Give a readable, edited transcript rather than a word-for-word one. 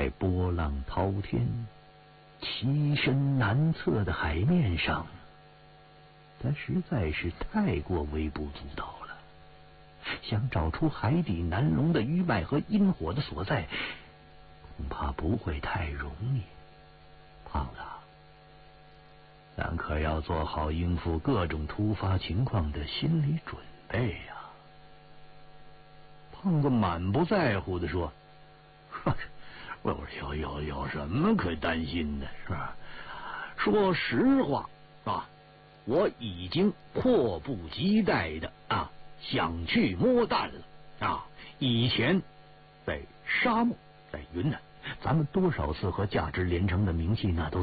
在波浪滔天、栖身难测的海面上，它实在是太过微不足道了。想找出海底难容的淤脉和阴火的所在，恐怕不会太容易。胖子，咱可要做好应付各种突发情况的心理准备呀。胖子满不在乎地说：“有什么可担心的，是吧？说实话啊，我已经迫不及待的想去摸蛋了啊！以前在沙漠，在云南，咱们多少次和价值连城的名气那都